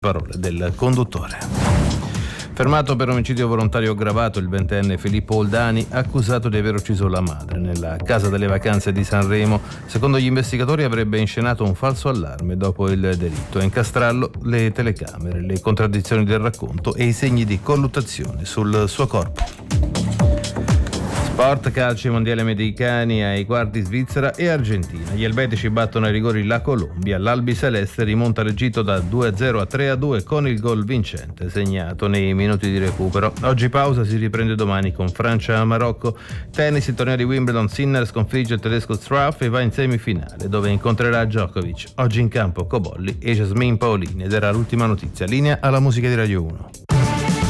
Parole del conduttore. Fermato per omicidio volontario aggravato il 20enne Filippo Oldani, accusato di aver ucciso la madre nella casa delle vacanze di Sanremo. Secondo gli investigatori avrebbe inscenato un falso allarme dopo il delitto. A incastrarlo le telecamere, le contraddizioni del racconto e i segni di colluttazione sul suo corpo. Sport, calcio, mondiali americani ai quarti Svizzera e Argentina. Gli elvetici battono ai rigori la Colombia. L'Albi Celeste rimonta l'Egitto da 2-0 a 3-2 con il gol vincente segnato nei minuti di recupero. Oggi pausa, si riprende domani con Francia-Marocco. Tennis, il torneo di Wimbledon, Sinner sconfigge il tedesco Struff e va in semifinale dove incontrerà Djokovic. Oggi in campo Cobolli e Jasmine Paolini ed era l'ultima notizia. Linea alla musica di Radio 1.